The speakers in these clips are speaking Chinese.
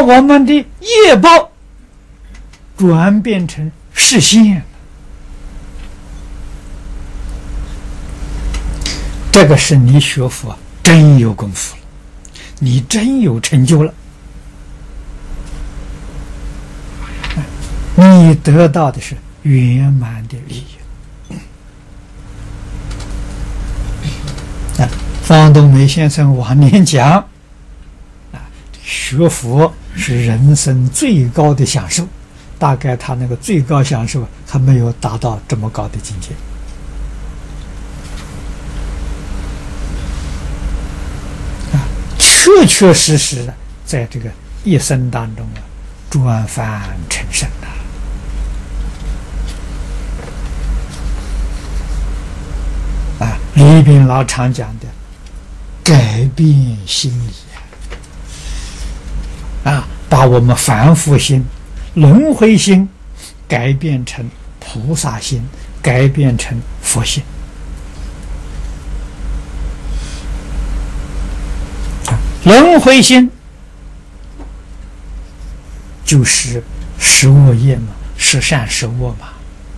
我们的业报转变成实现，这个是你学佛真有功夫了，你真有成就了，你得到的是圆满的利益。方东梅先生往年讲，学佛是人生最高的享受，大概他那个最高享受还没有达到这么高的境界。确确实实的在这个一生当中转凡成圣李炳老常讲的改变心理把我们凡夫心、轮回心改变成菩萨心，改变成佛心。轮回心就是十恶业嘛，十善十恶嘛。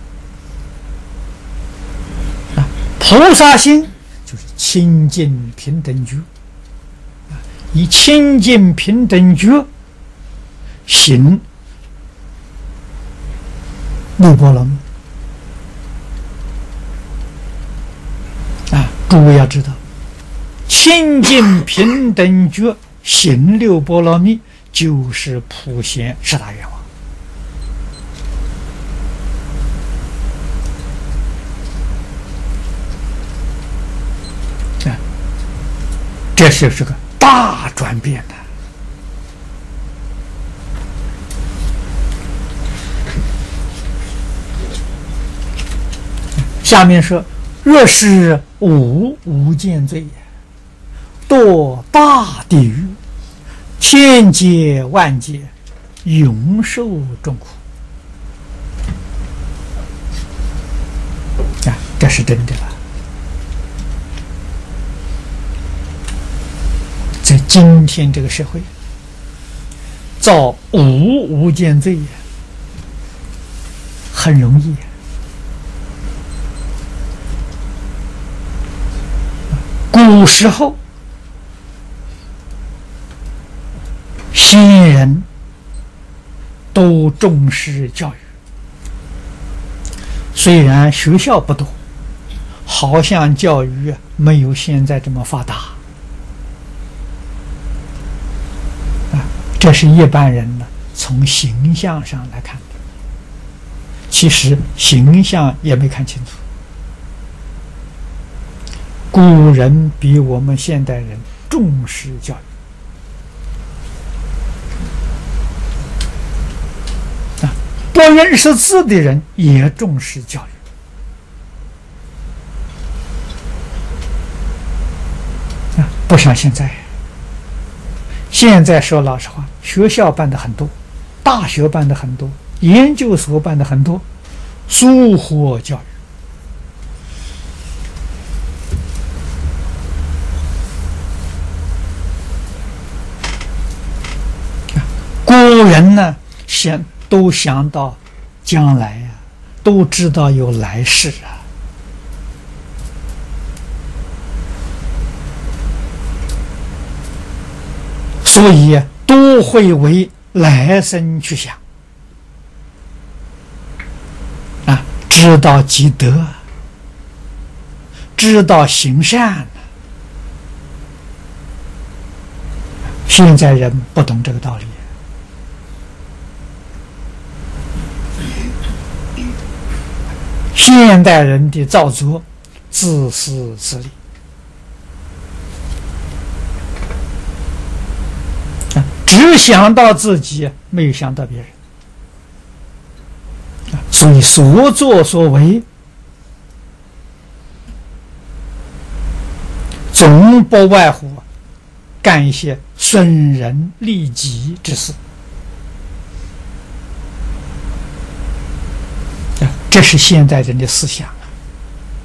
菩萨心就是清净平等觉，以清净平等觉行六波罗蜜诸位要知道，清净平等觉行六波罗蜜就是普贤十大愿望。这是个大转变的。下面说：若是无间罪也，堕大地狱，千劫万劫，永受重苦。这是真的了。在今天这个社会，造无间罪很容易。古时候先人都重视教育，虽然学校不多，好像教育没有现在这么发达。这是一般人呢从形象上来看的，其实形象也没看清楚。古人比我们现代人重视教育，不认识字的人也重视教育，不像现在。现在说老实话，学校办的很多，大学办的很多，研究所办的很多，疏忽教育。古人呢，都想到将来都知道有来世所以都会为来生去想知道积德，知道行善。现在人不懂这个道理。现代人的造作自私自利，只想到自己，没有想到别人，所以所作所为总不外乎干一些损人利己之事。这是现代人的思想。